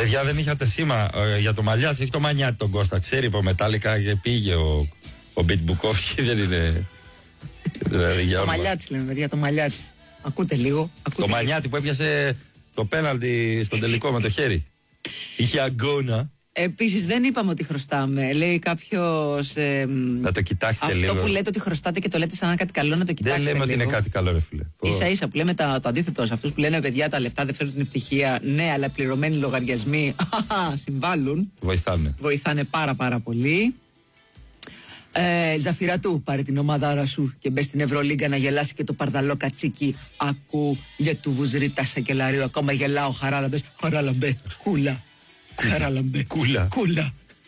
Παιδιά, δεν είχατε σήμα για το Μαλιάτσι, έχει το Μανιάτι τον Κώστα. Ξέρει από Μετάλλικα και πήγε ο Μπιτ Μπουκόφσκι, δεν είναι. Το Μαλιάτσι λέμε, παιδιά, το Μαλιάτσι. Ακούτε λίγο. Το Μανιάτι που έπιασε το πέναλτι στον τελικό με το χέρι. Είχε αγκώνα. Επίσης δεν είπαμε ότι χρωστάμε. Λέει κάποιος. Να το κοιτάξετε αυτό λίγο. Αυτό που λέτε ότι χρωστάτε και το λέτε σαν να είναι κάτι καλό, να το κοιτάξετε. Δεν λέμε λίγο. ότι είναι κάτι καλό, ρε φίλε. Ίσα-ίσα που λέμε το αντίθετο. Σε αυτούς που λένε παιδιά, τα λεφτά δεν φέρνουν την ευτυχία. Ναι, αλλά πληρωμένοι λογαριασμοί συμβάλλουν. Βοηθάνε πάρα πολύ. Ζαφυρατού, πάρε την ομαδάρα σου και μπε στην Ευρωλίγκα να γελάσει και το παρδαλό κατσίκι. Ακού για του βουζρίτα σακελαρίου. Ακόμα γελάω, χαράλαμπε. Κούλα. Χαράλαμπε. Κούλα.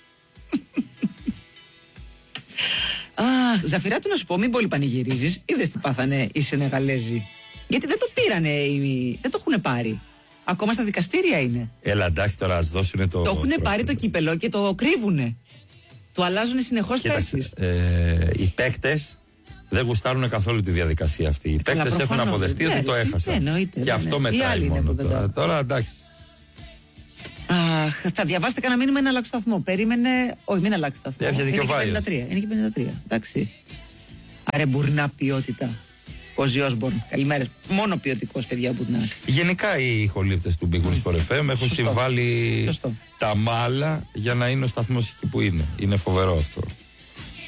Αχ, Ζαφυράτου, να σου πω, μην πολύ πανηγυρίζεις. Είδες τι πάθανε οι Σενεγαλέζοι. Γιατί δεν το πήρανε, δεν το έχουν πάρει. Ακόμα στα δικαστήρια είναι. Έλα, εντάξει, τώρα ας δώσουνε το. Το έχουν πάρει το κύπελο και το κρύβουνε. Του αλλάζουν συνεχώς θέσεις. Οι παίκτες δεν γουστάρουν καθόλου τη διαδικασία αυτή. Οι παίκτες έχουν αποδεχτεί ότι το έχασαν. Και αυτό μετράει μόνο. Τώρα εντάξει. Αχ, θα διαβάσετε κανένα μήνυμα, ένα αλλάξει σταθμό. Περίμενε. Όχι, μην αλλάξει σταθμό. Είναι και 53. Είναι και 53. Εντάξει. Αρε μπουρνά ποιότητα. Ο Ζιόσμπορν. Καλημέρα. Μόνο ποιοτικός, παιδιά, μπουρνά. Γενικά οι ηχολήπτες του Big Wings for FM έχουν συμβάλει τα μάλα για να είναι ο σταθμός εκεί που είναι. Είναι φοβερό αυτό.